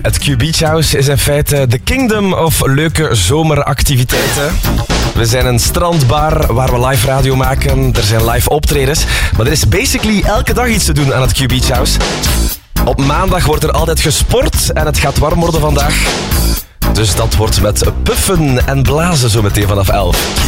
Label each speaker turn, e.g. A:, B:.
A: Het Q Beach House is in feite de kingdom of leuke zomeractiviteiten. We zijn een strandbar waar we live radio maken. Er zijn live optredens. Maar er is basically elke dag iets te doen aan het Q Beach House. Op maandag wordt er altijd gesport en het gaat warm worden vandaag. Dus dat wordt met puffen en blazen zo meteen vanaf 11.